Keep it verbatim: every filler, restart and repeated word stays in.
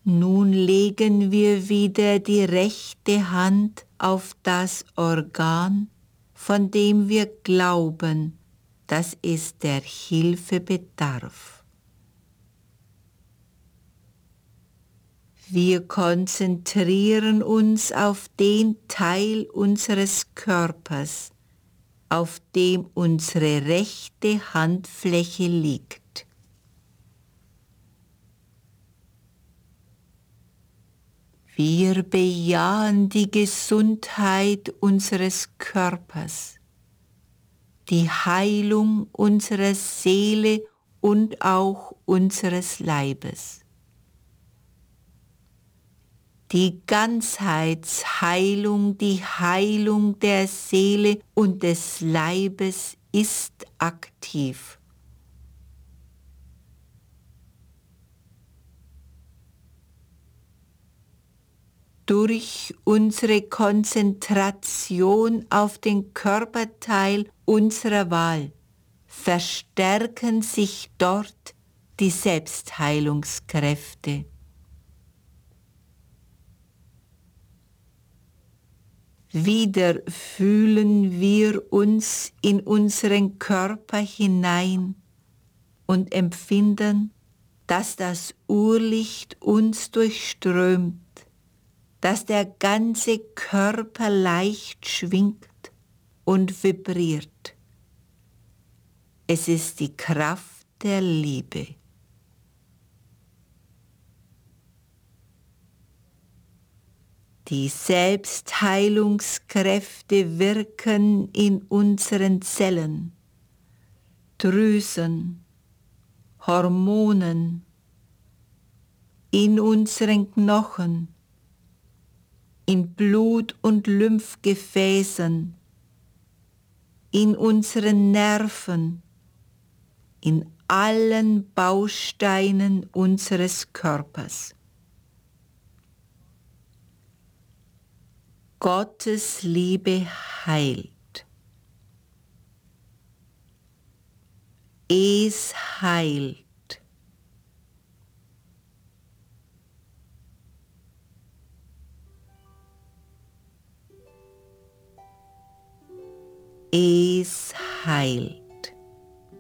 Nun legen wir wieder die rechte Hand auf das Organ, von dem wir glauben, dass es der Hilfe bedarf. Wir konzentrieren uns auf den Teil unseres Körpers, auf dem unsere rechte Handfläche liegt. Wir bejahen die Gesundheit unseres Körpers, die Heilung unserer Seele und auch unseres Leibes. Die Ganzheitsheilung, die Heilung der Seele und des Leibes ist aktiv. Durch unsere Konzentration auf den Körperteil unserer Wahl verstärken sich dort die Selbstheilungskräfte. Wieder fühlen wir uns in unseren Körper hinein und empfinden, dass das Urlicht uns durchströmt, dass der ganze Körper leicht schwingt und vibriert. Es ist die Kraft der Liebe. Die Selbstheilungskräfte wirken in unseren Zellen, Drüsen, Hormonen, in unseren Knochen, in Blut- und Lymphgefäßen, in unseren Nerven, in allen Bausteinen unseres Körpers. Gottes Liebe heilt. Es heilt. Es heilt.